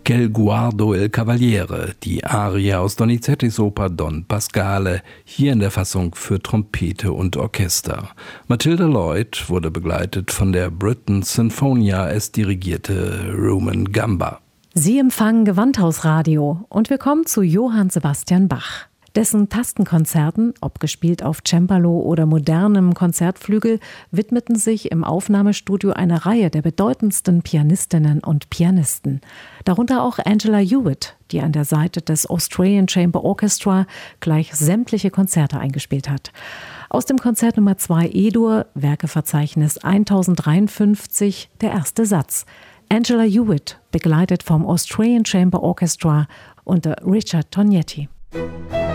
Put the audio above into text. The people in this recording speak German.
Quel guardo il cavaliere, die Arie aus Donizettis Oper Don Pasquale, hier in der Fassung für Trompete und Orchester. Matilda Lloyd wurde begleitet von der Britten Sinfonia, es dirigierte Rumen Gamba. Sie empfangen Gewandhausradio und wir kommen zu Johann Sebastian Bach. Dessen Tastenkonzerten, ob gespielt auf Cembalo oder modernem Konzertflügel, widmeten sich im Aufnahmestudio eine Reihe der bedeutendsten Pianistinnen und Pianisten. Darunter auch Angela Hewitt, die an der Seite des Australian Chamber Orchestra gleich sämtliche Konzerte eingespielt hat. Aus dem Konzert Nummer 2 E-Dur, Werkeverzeichnis 1053, der erste Satz. Angela Hewitt, begleitet vom Australian Chamber Orchestra unter Richard Tognetti.